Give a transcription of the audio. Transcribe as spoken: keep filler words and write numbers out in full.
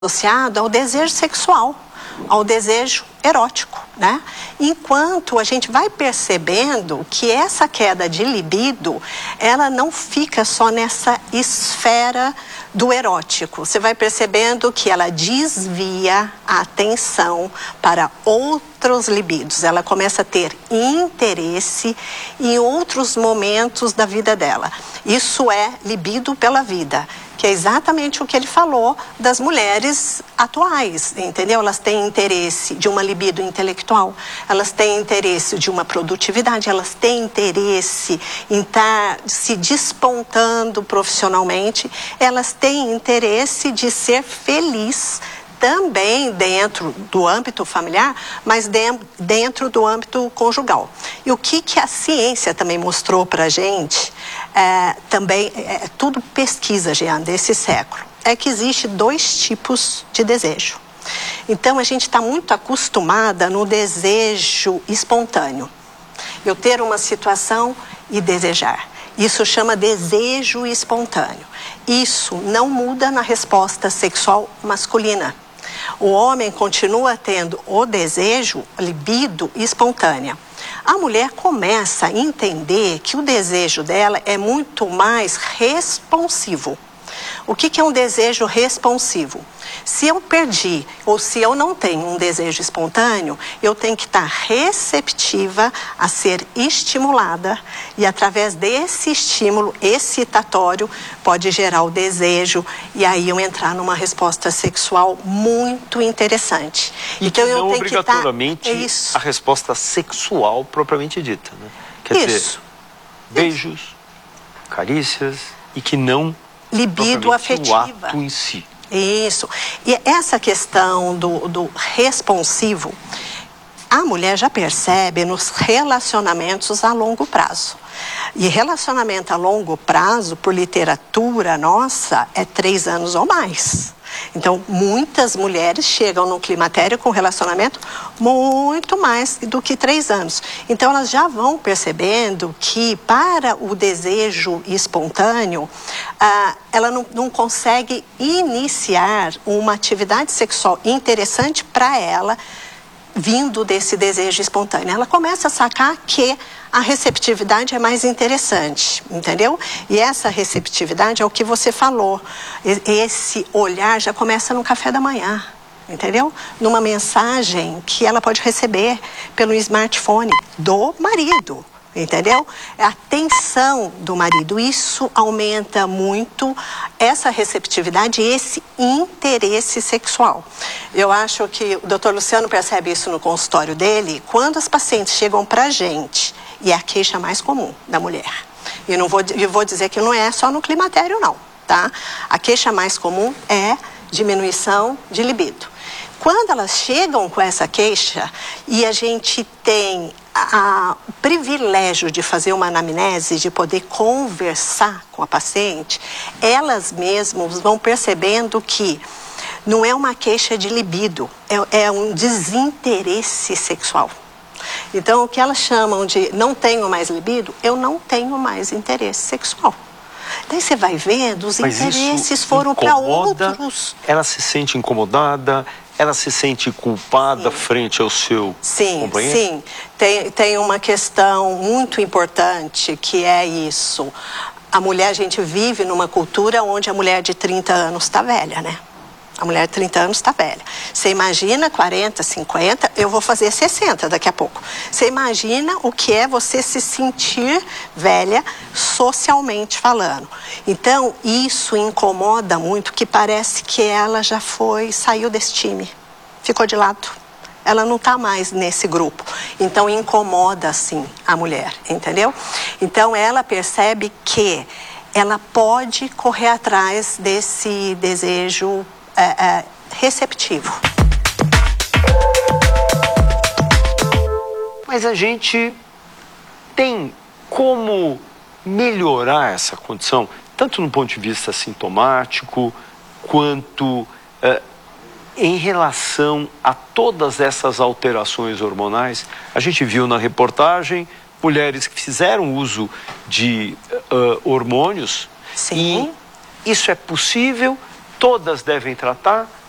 associado ao desejo sexual, ao desejo erótico, né? Enquanto a gente vai percebendo que essa queda de libido, ela não fica só nessa esfera do erótico. Você vai percebendo que ela desvia a atenção para outros libidos. Ela começa a ter interesse em outros momentos da vida dela. Isso é libido pela vida, que é exatamente o que ele falou das mulheres atuais, entendeu? Elas têm interesse de uma libido intelectual, elas têm interesse de uma produtividade, elas têm interesse em estar se despontando profissionalmente, elas têm interesse de ser feliz também dentro do âmbito familiar, mas dentro do âmbito conjugal. E o que, que a ciência também mostrou para a gente, é, também, é tudo pesquisa, Jean, desse século, é que existe dois tipos de desejo. Então, a gente está muito acostumada no desejo espontâneo. Eu ter uma situação e desejar. Isso chama desejo espontâneo. Isso não muda na resposta sexual masculina. O homem continua tendo o desejo, libido espontânea. A mulher começa a entender que o desejo dela é muito mais responsivo. O que, que é um desejo responsivo? Se eu perdi ou se eu não tenho um desejo espontâneo, eu tenho que estar receptiva a ser estimulada e através desse estímulo excitatório pode gerar o desejo e aí eu entrar numa resposta sexual muito interessante. E então, que não eu tenho obrigatoriamente que estar... a resposta sexual propriamente dita, né? Quer Isso. dizer, beijos, Isso. carícias e que não libido afetiva. O ato em si. Isso. E essa questão do, do responsivo, a mulher já percebe nos relacionamentos a longo prazo. E relacionamento a longo prazo, por literatura nossa, é três anos ou mais. Então, muitas mulheres chegam no climatério com relacionamento muito mais do que três anos. Então, elas já vão percebendo que para o desejo espontâneo, ah, ela não, não consegue iniciar uma atividade sexual interessante para ela, vindo desse desejo espontâneo. Ela começa a sacar que a receptividade é mais interessante, entendeu? E essa receptividade é o que você falou. Esse olhar já começa no café da manhã, entendeu? Numa mensagem que ela pode receber pelo smartphone do marido. Entendeu? A atenção do marido, isso aumenta muito essa receptividade e esse interesse sexual. Eu acho que o doutor Luciano percebe isso no consultório dele, quando as pacientes chegam pra gente, e é a queixa mais comum da mulher. E não vou, eu vou dizer que não é só no climatério, não, tá? A queixa mais comum é diminuição de libido. Quando elas chegam com essa queixa e a gente tem a, a, o privilégio de fazer uma anamnese, de poder conversar com a paciente, elas mesmas vão percebendo que não é uma queixa de libido, é, é um desinteresse sexual. Então, o que elas chamam de não tenho mais libido, eu não tenho mais interesse sexual. Daí você vai vendo, os Mas interesses foram para outros. Ela se sente incomodada, ela se sente culpada sim. frente ao seu sim, companheiro? Sim, tem, tem uma questão muito importante que é isso. A mulher, a gente vive numa cultura onde a mulher de trinta anos está velha, né? A mulher de trinta anos está velha. Você imagina quarenta, cinquenta, eu vou fazer sessenta daqui a pouco. Você imagina o que é você se sentir velha socialmente falando. Então, isso incomoda muito, que parece que ela já foi, saiu desse time, ficou de lado. Ela não está mais nesse grupo. Então, incomoda, sim, a mulher, entendeu? Então, ela percebe que ela pode correr atrás desse desejo É, é, receptivo. Mas a gente tem como melhorar essa condição, tanto no ponto de vista sintomático, quanto é, em relação a todas essas alterações hormonais. A gente viu na reportagem mulheres que fizeram uso de uh, hormônios. Sim. E isso é possível? Todas devem tratar?